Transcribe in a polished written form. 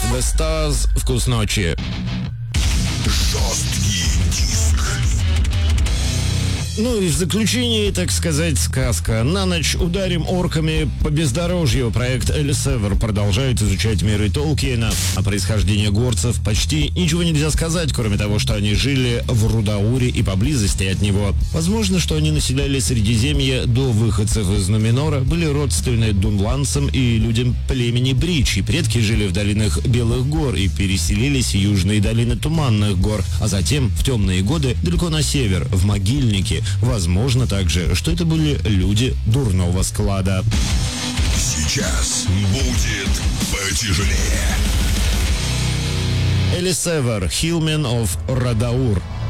The Stars. Вкус ночи. Жесткий диск. Ну и в заключении, так сказать, сказка. На ночь ударим орками по бездорожью. Проект Эльсевер продолжает изучать миры Толкиена. О происхождении горцев почти ничего нельзя сказать, кроме того, что они жили в Рудауре и поблизости от него. Возможно, что они населяли Средиземье до выходцев из Нуменора, были родственны дунландцам и людям племени Брич, и предки жили в долинах Белых гор и переселились в южные долины Туманных гор, а затем в темные годы далеко на север, в Могильники. Возможно также, что это были люди дурного склада. Сейчас будет потяжелее. Эльсевер, Hillmen of Радаур.